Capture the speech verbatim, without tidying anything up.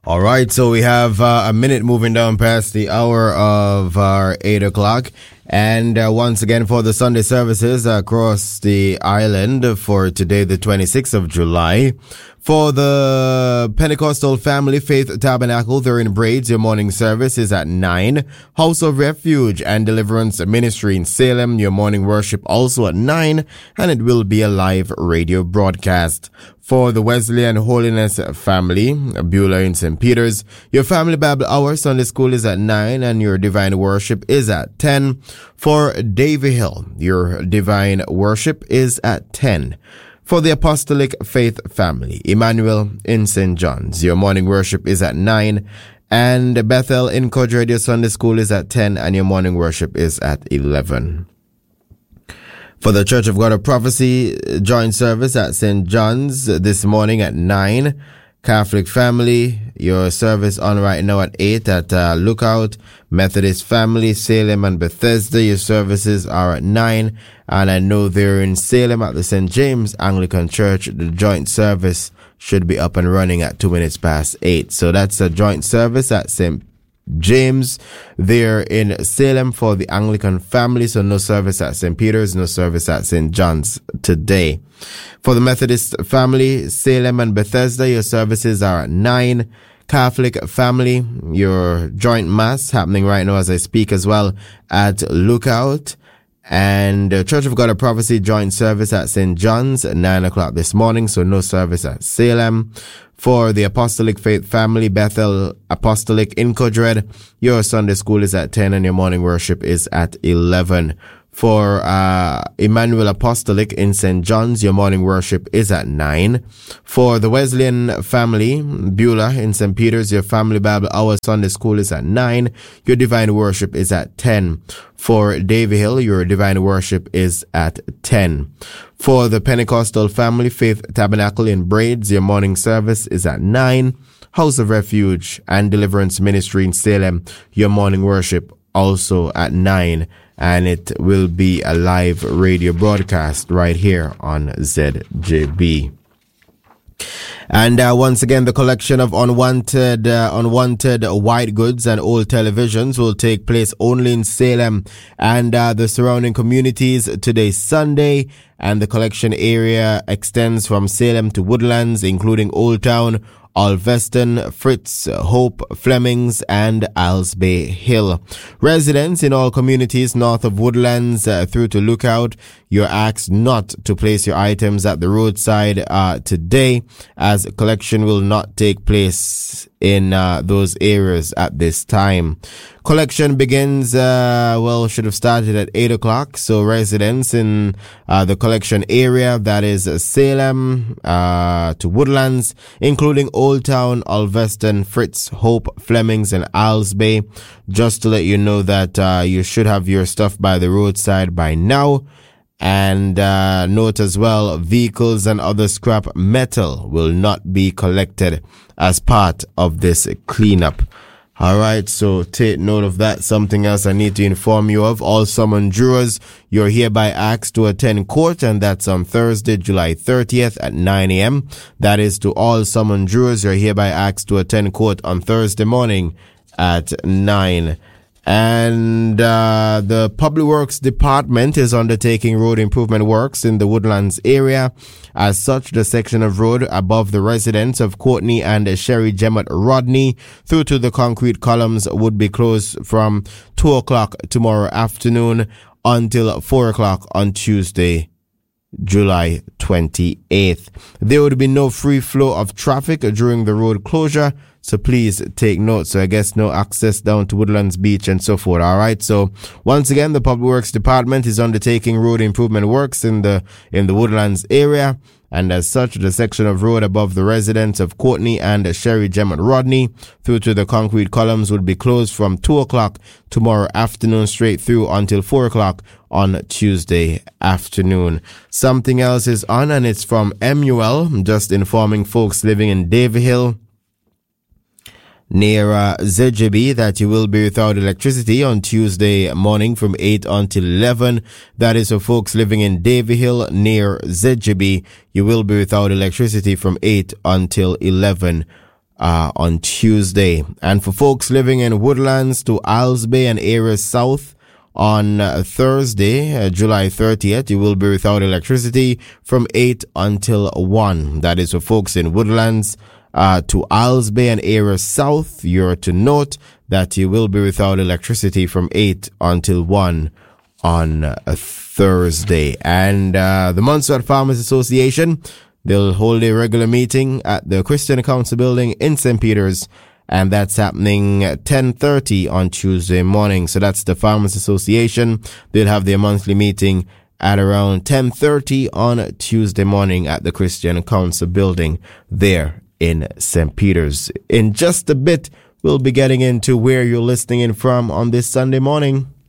All right, so we have uh, a minute moving down past the hour of our eight o'clock. And uh, once again, for the Sunday services across the island for today, the twenty-sixth of July. For the Pentecostal Family Faith Tabernacle, they're in Braids. Your morning service is at nine. House of Refuge and Deliverance Ministry in Salem, your morning worship also at nine. And it will be a live radio broadcast. For the Wesleyan Holiness Family, Beulah in Saint Peter's, your Family Bible Hour Sunday School is at nine and your Divine Worship is at ten. For Davy Hill, your Divine Worship is at ten. For the Apostolic Faith Family, Emmanuel in Saint John's, your morning worship is at nine. And Bethel in Kodred, your Sunday School is at ten and your morning worship is at eleven. For the Church of God of Prophecy, joint service at Saint John's this morning at nine. Catholic Family, your service on right now at eight at uh, Lookout. Methodist Family, Salem and Bethesda, your services are at nine. And I know they're in Salem at the Saint James Anglican Church. The joint service should be up and running at two minutes past eight. So that's a joint service at Saint James there in Salem for the Anglican family. So no service at Saint Peter's, no service at Saint John's today. For the Methodist family, Salem and Bethesda, your services are at nine. Catholic family, your joint mass happening right now as I speak as well at Lookout. And uh, Church of God of Prophecy joint service at Saint John's at nine o'clock this morning. So no service at Salem. For the Apostolic Faith Family, Bethel Apostolic in Kodred, your Sunday school is at ten and your morning worship is at eleven. For uh Emmanuel Apostolic in Saint John's, your morning worship is at nine. For the Wesleyan Family, Beulah in Saint Peter's, your Family Bible Hour Sunday School is at nine. Your Divine Worship is at ten. For Davy Hill, your Divine Worship is at ten. For the Pentecostal Family Faith Tabernacle in Braids, your morning service is at nine. House of Refuge and Deliverance Ministry in Salem, your morning worship also at nine. And it will be a live radio broadcast right here on Z J B. And uh, once again, the collection of unwanted, uh, unwanted white goods and old televisions will take place only in Salem and uh, the surrounding communities today, Sunday. And the collection area extends from Salem to Woodlands, including Old Town, Alveston, Fritz, Hope, Flemings, and Alsbay Hill. Residents in all communities north of Woodlands uh, through to Lookout, you're asked not to place your items at the roadside uh, today, as collection will not take place in uh, those areas at this time. Collection begins, uh, well, should have started at eight o'clock. So residents in uh, the collection area, that is Salem uh, to Woodlands, including Old Town, Alveston, Fritz, Hope, Flemings, and Alsbay, just to let you know that uh, you should have your stuff by the roadside by now. And uh, note as well, vehicles and other scrap metal will not be collected as part of this cleanup. All right, so take note of that. Something else I need to inform you of. All summoned jurors, you're hereby asked to attend court, and that's on Thursday, July thirtieth at nine a.m. That is to all summoned jurors, you're hereby asked to attend court on Thursday morning at nine. And uh, the Public Works Department is undertaking road improvement works in the Woodlands area. As such, the section of road above the residence of Courtney and Sherry Jemmett Rodney through to the concrete columns would be closed from two o'clock tomorrow afternoon until four o'clock on Tuesday, July twenty-eighth. There would be no free flow of traffic during the road closure, so please take note. So I guess no access down to Woodlands Beach and so forth. All right. So once again, the Public Works Department is undertaking road improvement works in the in the Woodlands area. And as such, the section of road above the residence of Courtney and Sherry Jemmett Rodney through to the concrete columns will be closed from two o'clock tomorrow afternoon straight through until four o'clock on Tuesday afternoon. Something else is on, and it's from M U L, just informing folks living in Davy Hill near uh, Z J B that you will be without electricity on Tuesday morning from eight until eleven. That is for folks living in Davy Hill near Z J B. You will be without electricity from eight until eleven uh, on Tuesday. And for folks living in Woodlands to Isles Bay and areas south, on uh, Thursday, uh, July thirtieth, you will be without electricity from eight until one. That is for folks in Woodlands uh, to Isles Bay and areas south. You're to note that you will be without electricity from eight until one on uh, Thursday. And uh, the Montserrat Farmers Association, they'll hold a regular meeting at the Christian Council building in Saint Peter's, and that's happening at ten thirty on Tuesday morning. So that's the Farmers Association. They'll have their monthly meeting at around ten thirty on Tuesday morning at the Christian Council building there in Saint Peter's. In just a bit, we'll be getting into where you're listening in from on this Sunday morning.